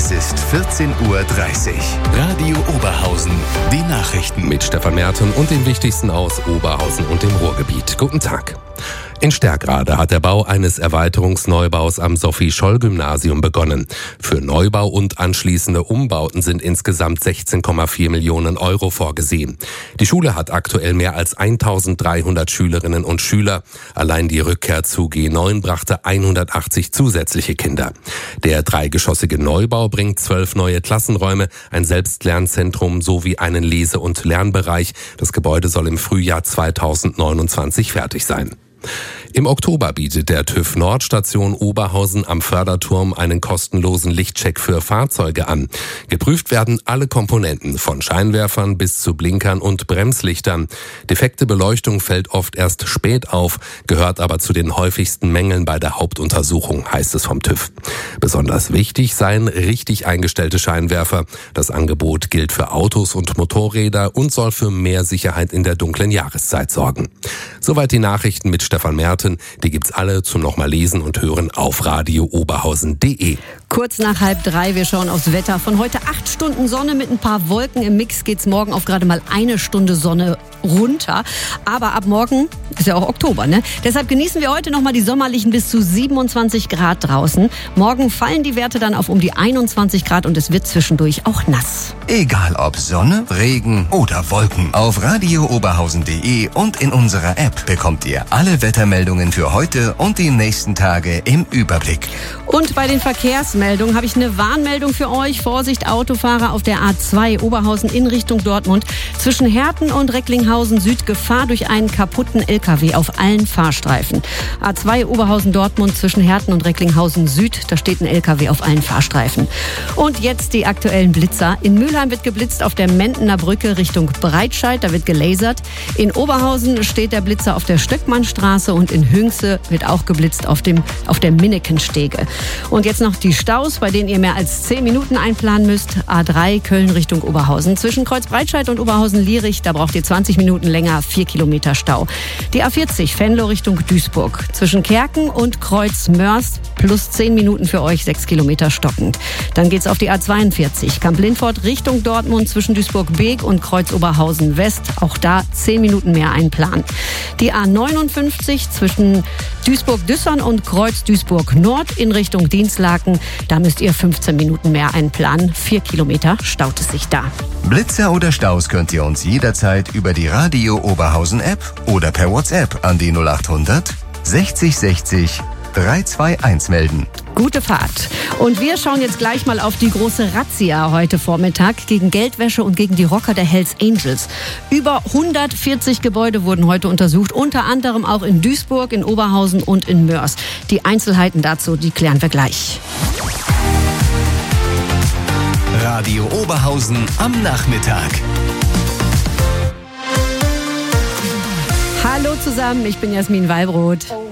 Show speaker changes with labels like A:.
A: Es ist 14:30 Uhr. Radio Oberhausen. Die Nachrichten
B: Mit Stefan Merten und den wichtigsten aus Oberhausen und dem Ruhrgebiet. Guten Tag. In Sterkrade hat der Bau eines Erweiterungsneubaus am Sophie-Scholl-Gymnasium begonnen. Für Neubau und anschließende Umbauten sind insgesamt 16,4 Millionen Euro vorgesehen. Die Schule hat aktuell mehr als 1300 Schülerinnen und Schüler. Allein die Rückkehr zu G9 brachte 180 zusätzliche Kinder. Der dreigeschossige Neubau bringt 12 neue Klassenräume, ein Selbstlernzentrum sowie einen Lese- und Lernbereich. Das Gebäude soll im Frühjahr 2029 fertig sein. Im Oktober bietet der TÜV Nordstation Oberhausen am Förderturm einen kostenlosen Lichtcheck für Fahrzeuge an. Geprüft werden alle Komponenten, von Scheinwerfern bis zu Blinkern und Bremslichtern. Defekte Beleuchtung fällt oft erst spät auf, gehört aber zu den häufigsten Mängeln bei der Hauptuntersuchung, heißt es vom TÜV. Besonders wichtig seien richtig eingestellte Scheinwerfer. Das Angebot gilt für Autos und Motorräder und soll für mehr Sicherheit in der dunklen Jahreszeit sorgen. Soweit die Nachrichten mit Stefan Merten. Die gibt's alle zum nochmal lesen und hören auf radiooberhausen.de.
C: Kurz nach 2:30, wir schauen aufs Wetter. Von heute 8 Stunden Sonne mit ein paar Wolken im Mix geht's morgen auf gerade mal 1 Stunde Sonne runter. Aber ab morgen ist ja auch Oktober, ne? Deshalb genießen wir heute nochmal die sommerlichen bis zu 27 Grad draußen. Morgen fallen die Werte dann auf um die 21 Grad und es wird zwischendurch auch nass.
A: Egal ob Sonne, Regen oder Wolken. Auf radiooberhausen.de und in unserer App bekommt ihr alle Wettermeldungen für heute und die nächsten Tage im Überblick.
C: Und bei den Verkehrsmeldungen habe ich eine Warnmeldung für euch. Vorsicht, Autofahrer auf der A2 Oberhausen in Richtung Dortmund. Zwischen Herten und Recklinghausen Süd Gefahr durch einen kaputten LKW auf allen Fahrstreifen. A2 Oberhausen Dortmund zwischen Herten und Recklinghausen Süd. Da steht ein LKW auf allen Fahrstreifen. Und jetzt die aktuellen Blitzer. In Mülheim wird geblitzt auf der Mentener Brücke Richtung Breitscheid. Da wird gelasert. In Oberhausen steht der Blitzer auf der Stöckmannstraße und in Hünxe wird auch geblitzt auf der Minnekenstege. Und jetzt noch die Staus, bei denen ihr mehr als 10 Minuten einplanen müsst. A3 Köln Richtung Oberhausen. Zwischen Kreuzbreitscheid und Oberhausen-Lierich, da braucht ihr 20 Minuten länger, 4 Kilometer Stau. Die A40 Venlo Richtung Duisburg. Zwischen Kerken und Kreuz-Mörst plus 10 Minuten für euch, 6 Kilometer stockend. Dann geht's auf die A42 Kamp-Lindfort Richtung Dortmund zwischen Duisburg-Beek und Kreuz-Oberhausen-West. Auch da 10 Minuten mehr einplanen. Die A59 zwischen Duisburg-Düssern und Kreuz-Duisburg-Nord in Richtung Dinslaken. Da müsst ihr 15 Minuten mehr einplanen. 4 Kilometer staut es sich da.
A: Blitzer oder Staus könnt ihr uns jederzeit über die Radio Oberhausen App oder per WhatsApp an die 0800 60 60 321 melden.
C: Gute Fahrt. Und wir schauen jetzt gleich mal auf die große Razzia heute Vormittag gegen Geldwäsche und gegen die Rocker der Hells Angels. Über 140 Gebäude wurden heute untersucht, unter anderem auch in Duisburg, in Oberhausen und in Mörs. Die Einzelheiten dazu, die klären wir gleich.
A: Radio Oberhausen am Nachmittag.
C: Hallo zusammen, ich bin Jasmin Wallbrot.